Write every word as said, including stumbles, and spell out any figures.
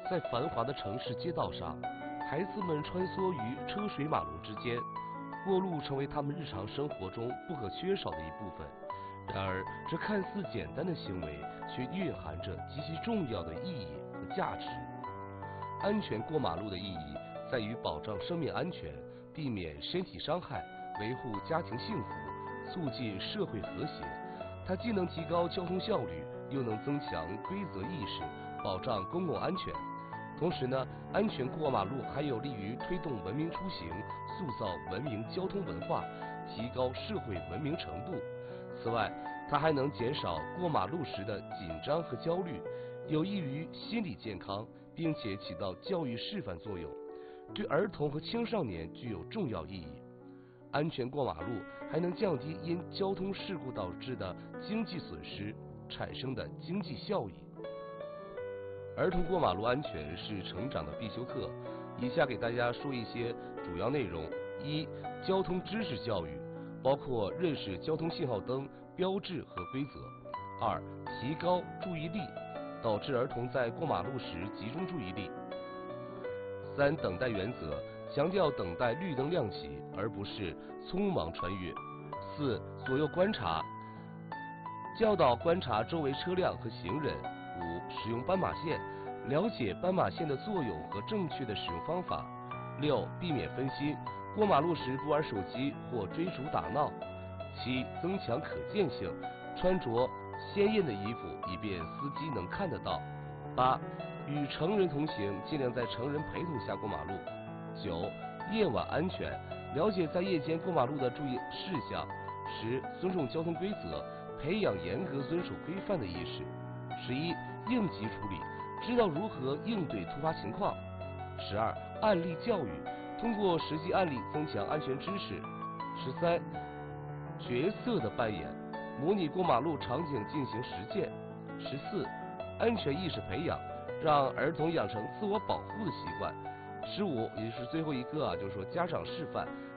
在繁华的城市街道上，孩子们穿梭于车水马龙之间，过路成为他们日常生活中不可缺少的一部分。然而，这看似简单的行为，却蕴含着极其重要的意义和价值。安全过马路的意义在于保障生命安全，避免身体伤害，维护家庭幸福，促进社会和谐。它既能提高交通效率，又能增强规则意识，保障公共安全。同时呢，安全过马路还有利于推动文明出行，塑造文明交通文化，提高社会文明程度。此外，它还能减少过马路时的紧张和焦虑，有益于心理健康，并且起到教育示范作用，对儿童和青少年具有重要意义。安全过马路还能降低因交通事故导致的经济损失产生的经济效益。儿童过马路安全是成长的必修课，以下给大家说一些主要内容。一、交通知识教育，包括认识交通信号灯、标志和规则。二、提高注意力，导致儿童在过马路时集中注意力。三、等待原则，强调等待绿灯亮起，而不是匆忙穿越。四、左右观察，教导观察周围车辆和行人。五、使用斑马线，了解斑马线的作用和正确的使用方法。六、避免分心，过马路时不玩手机或追逐打闹。七、增强可见性，穿着鲜艳的衣服，以便司机能看得到。八、与成人同行，尽量在成人陪同下过马路。九、夜晚安全，了解在夜间过马路的注意事项。十、尊重交通规则，培养严格遵守规范的意识。十一、应急处理，知道如何应对突发情况。十二、案例教育，通过实际案例增强安全知识。十三、角色的扮演，模拟过马路场景进行实践。十四、安全意识培养，让儿童养成自我保护的习惯。十五，也就是最后一个啊，就是说家长示范，